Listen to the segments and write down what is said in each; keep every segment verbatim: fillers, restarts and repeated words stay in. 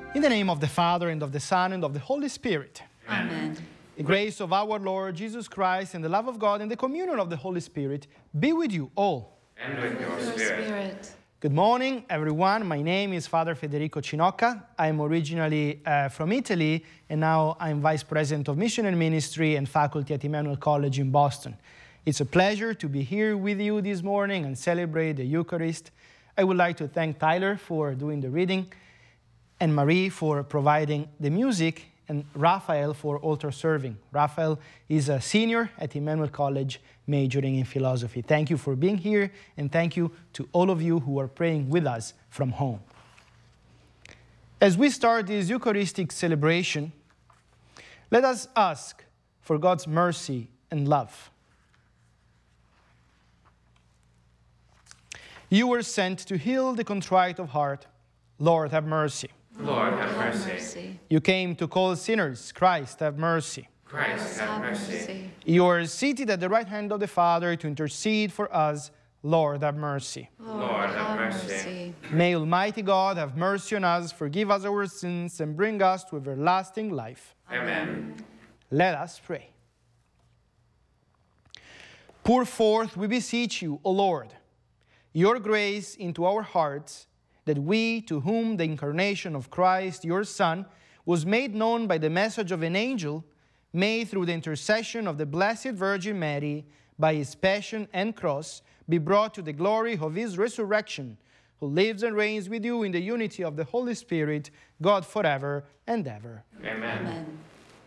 In the name of the Father, and of the Son, and of the Holy Spirit. Amen. The grace of our Lord Jesus Christ, and the love of God, and the communion of the Holy Spirit be with you all. And with your spirit. Spirit. Good morning, everyone. My name is Father Federico Cinocca. I'm originally uh, from Italy, and now I'm Vice President of Mission and Ministry and faculty at Emmanuel College in Boston. It's a pleasure to be here with you this morning and celebrate the Eucharist. I would like to thank Tyler for doing the reading, and Marie for providing the music, and Raphael for altar serving. Raphael is a senior at Emmanuel College majoring in philosophy. Thank you for being here, and thank you to all of you who are praying with us from home. As we start this Eucharistic celebration, let us ask for God's mercy and love. You were sent to heal the contrite of heart. Lord, have mercy. Lord, have mercy. mercy. You came to call sinners. Christ, have mercy. Christ, have mercy. You are seated at the right hand of the Father to intercede for us. Lord, have mercy. Lord, have mercy. May Almighty God have mercy on us, forgive us our sins, and bring us to everlasting life. Amen. Let us pray. Pour forth, we beseech you, O Lord, your grace into our hearts, that we, to whom the incarnation of Christ, your Son, was made known by the message of an angel, may, through the intercession of the Blessed Virgin Mary, by his passion and cross, be brought to the glory of his resurrection, who lives and reigns with you in the unity of the Holy Spirit, God forever and ever. Amen. Amen.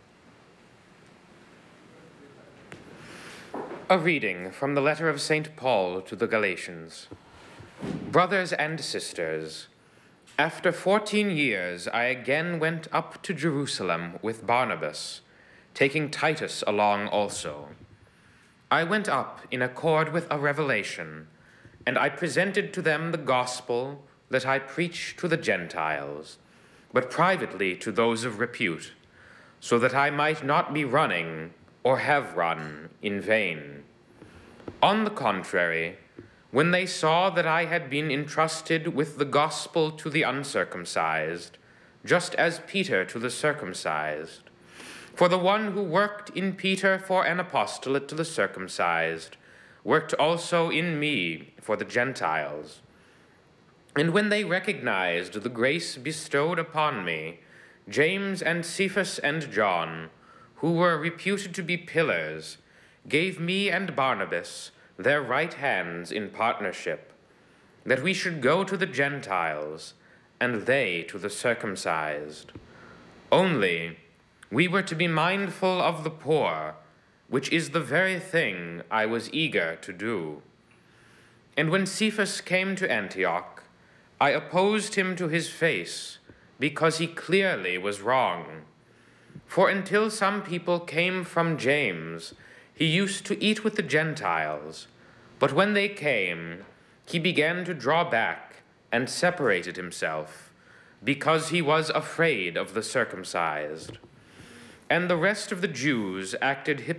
A reading from the letter of Saint Paul to the Galatians. Brothers and sisters, after fourteen years I again went up to Jerusalem with Barnabas, taking Titus along also. I went up in accord with a revelation, and I presented to them the gospel that I preach to the Gentiles, but privately to those of repute, so that I might not be running or have run in vain. On the contrary, when they saw that I had been entrusted with the gospel to the uncircumcised, just as Peter to the circumcised, for the one who worked in Peter for an apostolate to the circumcised worked also in me for the Gentiles. And when they recognized the grace bestowed upon me, James and Cephas and John, who were reputed to be pillars, gave me and Barnabas their right hands in partnership, that we should go to the Gentiles, and they to the circumcised. Only we were to be mindful of the poor, which is the very thing I was eager to do. And when Cephas came to Antioch, I opposed him to his face, because he clearly was wrong. For until some people came from James, he used to eat with the Gentiles, but when they came, he began to draw back and separated himself, because he was afraid of the circumcised. And the rest of the Jews acted hypocritically.